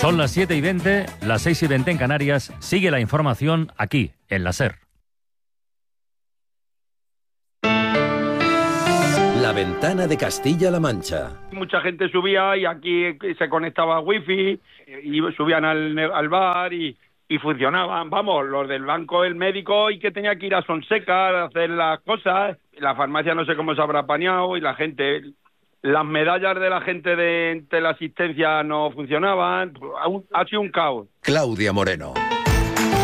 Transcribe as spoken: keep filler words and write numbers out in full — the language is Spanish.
Son las siete y veinte, las seis y veinte en Canarias. Sigue la información aquí, en la SER. La ventana de Castilla-La Mancha. Mucha gente subía y aquí se conectaba a wifi y subían al, al bar y, y funcionaban. Vamos, los del banco, el médico y que tenía que ir a Sonseca a hacer las cosas. La farmacia no sé cómo se habrá apañado y la gente... Las medallas de la gente de teleasistencia no funcionaban. Ha sido un caos. Claudia Moreno.